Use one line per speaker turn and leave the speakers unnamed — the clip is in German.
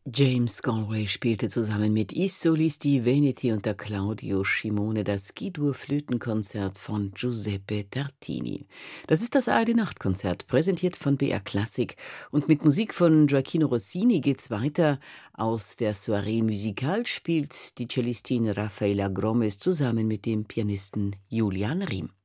James Galway spielte zusammen mit Is Solisti Veneti unter Claudio Scimone das G-Dur-Flötenkonzert von Giuseppe Tartini. Das ist das ARD-Nachtkonzert, präsentiert von BR Klassik. Und mit Musik von Gioacchino Rossini geht's weiter. Aus der Soirée Musicale spielt die Cellistin Raffaella Gromes zusammen mit dem Pianisten Julian Riem.